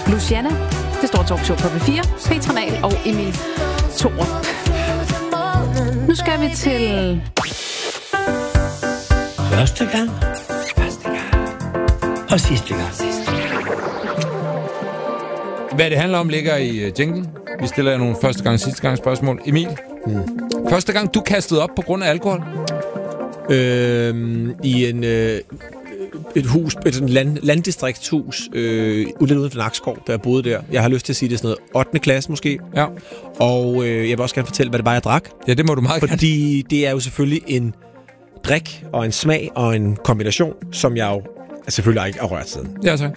Luciana, det store talkshow på P4, Petra Mahl og Emil Thorup. Nu skal vi til... Første gang. Og sidste gang. Hvad det handler om, ligger i jinglen. Vi stiller jer nogle første gang og sidste gang spørgsmål. Emil, første gang du kastede op på grund af alkohol? I et hus, et landdistriktshus, lidt uden for Nakskov, da jeg boede der. Jeg har lyst til at sige, det er sådan noget 8. klasse måske. Ja. Og jeg vil også gerne fortælle, hvad det var, jeg drak. Ja, det må du meget gerne. Fordi det er jo selvfølgelig en drik og en smag og en kombination, som jeg jo selvfølgelig ikke har rørt siden. Ja, så.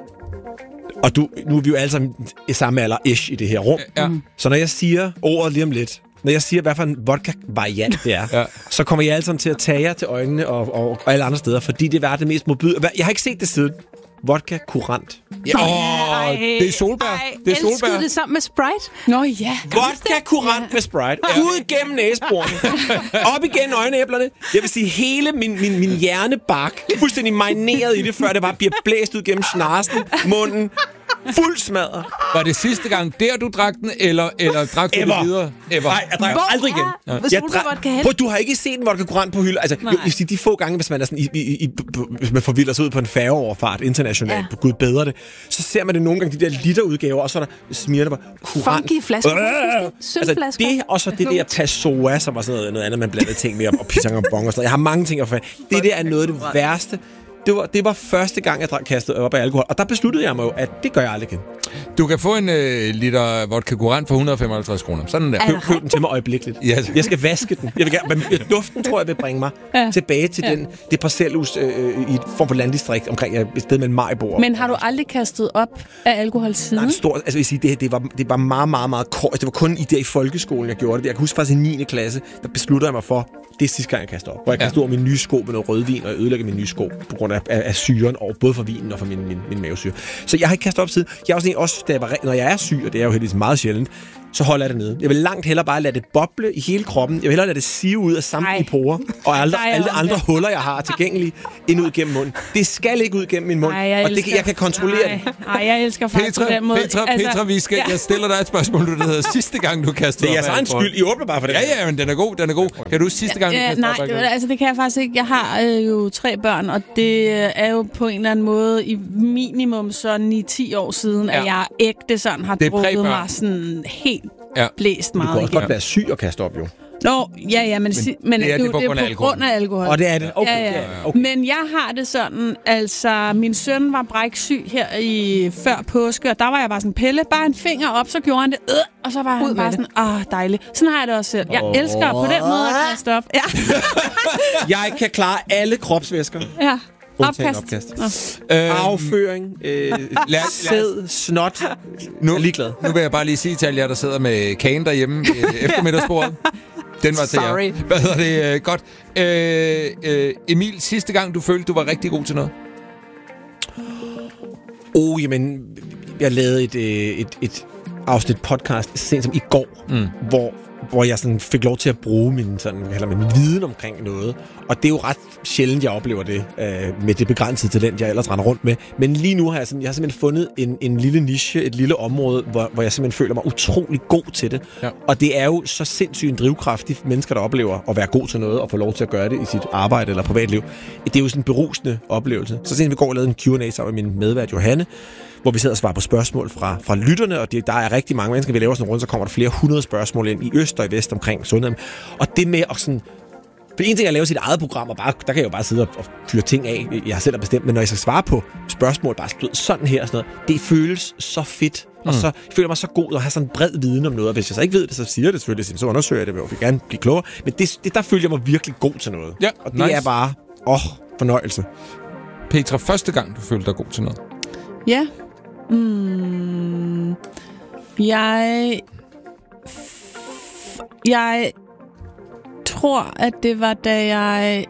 Og nu er vi jo alle sammen i samme alder-ish i det her rum. Ja. Så når jeg siger ordet lige om lidt, når jeg siger, hvad for en vodka-variant det er, så kommer jeg alle sammen til at tage jer til øjnene og alle andre steder, fordi det er det mest modbydelige. Jeg har ikke set det siden. Vodka kurant. Ja, det er solbær. Det er solbær. Elskede det sammen med Sprite? Nå ja. Vodka kurant med Sprite. Ud gennem næseborene. Op igen øjenæblerne. Jeg vil sige, hele min hjernebark fuldstændig marineret i det, før det bare bliver blæst ud gennem snarsen, munden. Fuld smadret. Var det sidste gang der, du drak den, eller drak du det videre? Nej, jeg drikker aldrig igen. Du har ikke set en vodka kurant på hylde. Altså, de få gange, hvis man er sådan hvis man forvilder sig ud på en færgeoverfart internationalt, på Gud bedre det, så ser man det nogle gange, de der literudgaver, og så er der smirer der kurant. Funky flasker. Altså, det, og så det der Passoa, som var sådan noget andet, man blandede ting med, og pisang og bong og sådan noget. Jeg har mange ting at få. Det der er noget af det værste. Det var første gang, jeg kastede op af alkohol. Og der besluttede jeg mig jo, at det gør jeg aldrig igen. Du kan få en liter vodka kurant for 155 kroner. Sådan der. Køb den til mig øjeblikkeligt. Ja. Jeg skal vaske den. Jeg vil gerne, duften tror jeg vil bringe mig tilbage til det parcelhus i et form for landdistrikt omkring et sted med en majbord. Men har du aldrig kastet op af alkohol siden? Nej, stort. Altså, jeg sige, det var meget, meget, meget kort. Det var kun i folkeskolen, jeg gjorde det. Jeg kan huske faktisk i 9. klasse, der besluttede jeg mig for, det er sidste gang, jeg kaster op. Hvor jeg kaster over min nye sko med noget rødvin, og jeg ødelægger min nye sko på grund af syren, og både for vinen og for min mavesyre. Så jeg har ikke kastet op siden. Jeg er også når jeg er syg, og det er jo heldigvis meget sjældent, så holder jeg det nede. Jeg vil langt hellere bare lade det boble i hele kroppen. Jeg vil hellere lade det sive ud af samtlige porer, og alle andre huller, jeg har tilgængelige, ind ud gennem munden. Det skal ikke ud gennem min mund, og jeg kan kontrollere det. Nej, jeg elsker faktisk på den måde. Petra, jeg stiller dig et spørgsmål, der hedder sidste gang, du kastede op. Det er jeres egen skyld. I åbner bare for det. Ja, men den er god. Kan du sidste gang, du kastede op? Nej, altså det kan jeg faktisk ikke. Jeg har jo 3 børn, og det er jo på en eller anden måde i minimum så 9-10 år siden, at jeg ægte sådan har drukket mig sådan helt blæst meget. Det kunne også godt være syg at kaste op, jo. Nå, men det er på grund af alkohol. Og det er det? Okay. Okay. Men jeg har det sådan, altså min søn var bræksyg her før påske, og der var jeg bare sådan, Pelle, bare en finger op, så gjorde han det, og så var han bare sådan, dejligt. Sådan har jeg det også selv. Jeg elsker på den måde at kaste op. Ja. Jeg kan klare alle kropsvæsker. Ja. Opkast. Afføring, sæd, snot. Nu vil jeg bare lige sige til alle jer, der sidder med kagen derhjemme eftermiddagsbordet. Den var til jer. Hvad hedder det? Godt. Emil, sidste gang du følte, du var rigtig god til noget? Jamen, jeg lavede et afsnit podcast sent som i går, hvor jeg sådan fik lov til at bruge min viden omkring noget. Og det er jo ret sjældent, jeg oplever det med det begrænsede talent, jeg ellers render rundt med. Men lige nu har jeg simpelthen fundet en lille niche, et lille område, hvor jeg simpelthen føler mig utrolig god til det. Ja. Og det er jo så sindssygt en drivkraft, de mennesker, der oplever at være god til noget og få lov til at gøre det i sit arbejde eller privatliv. Det er jo sådan en berusende oplevelse. Så sent vi går og lavede en Q&A sammen med min medvært Johanne, hvor vi sidder og svarer på spørgsmål fra lytterne, og der er rigtig mange mennesker, vi laver sådan rundt, så kommer der flere 100 spørgsmål ind i øst og i vest omkring sundhed. Og det med at sådan... For en ting er at lave sit eget program, og der kan jeg jo bare sidde og fyre ting af, jeg selv har bestemt, men når jeg skal svare på spørgsmål, bare sådan her og sådan noget, det føles så fedt, og så føler mig så god at have sådan en bred viden om noget, og hvis jeg så ikke ved det, så siger jeg det selvfølgelig, så undersøger jeg det, og vil gerne blive klogere, men der føler jeg mig virkelig god til noget. Ja, og det er bare, fornøjelse. Petra, første gang du følte dig god til noget? Ja. Jeg tror, at det var, da jeg...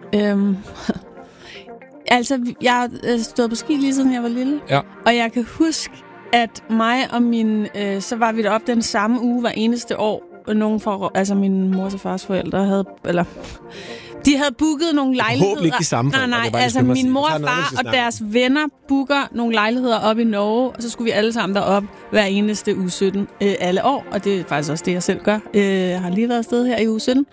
jeg stod på ski lige siden jeg var lille. Ja. Og jeg kan huske, at mig og så var vi deroppe den samme uge hver eneste år. Nogen fra, min mors og fars forældre havde... De havde booket nogle lejligheder. Håbentlig ikke de samme folk. Nej, altså min mor og far og deres venner booker nogle lejligheder op i Norge, og så skulle vi alle sammen derop hver eneste uge 17 alle år, og det er faktisk også det, jeg selv gør. Jeg har lige været afsted her i uge 17.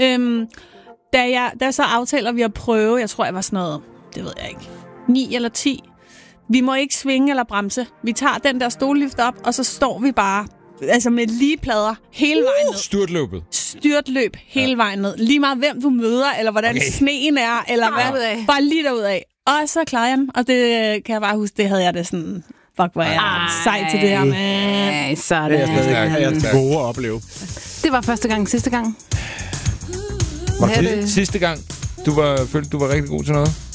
Da så aftaler vi at prøve, jeg tror, jeg var sådan noget, det ved jeg ikke, 9 eller 10. Vi må ikke svinge eller bremse. Vi tager den der stollift op, og så står vi bare med lige plader hele vejen ned. Styrtløb hele vejen ned. Lige meget hvem du møder, eller hvordan sneen er, eller hvad. Bare lige derudad. Og så klarer jeg den, og det kan jeg bare huske, det havde jeg det sådan... Fuck, hvor jeg sej til det her, man. Sådan. Det er jeg våge at opleve. Det var første gang, sidste gang. Var det sidste gang, du følte, du var rigtig god til noget?